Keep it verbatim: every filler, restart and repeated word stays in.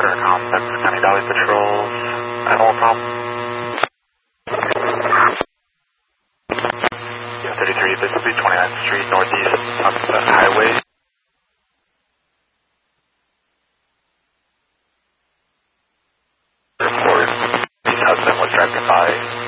Current Complex, County Valley Patrols, at all problem. Yeah, thirty-three, this will be twenty-ninth Street Northeast, Sunset Highway. Report, his husband was driving by.